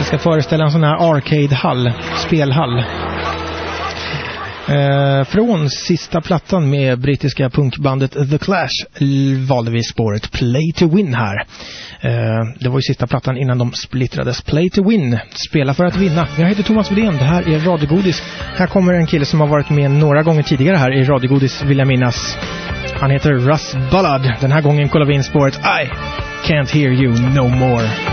Ska föreställa en sån här arcade-hall, spelhall. Från sista plattan med brittiska punkbandet The Clash valde vi spåret Play to Win här. Det var ju sista plattan innan de splittrades. Play to Win, spela för att vinna. Jag heter Thomas Widén, det här är Radiogodis. Här kommer en kille som har varit med några gånger tidigare här i Radiogodis, vill jag minnas. Han heter Russ Ballard. Den här gången kollar vi in spåret I Can't Hear You No More.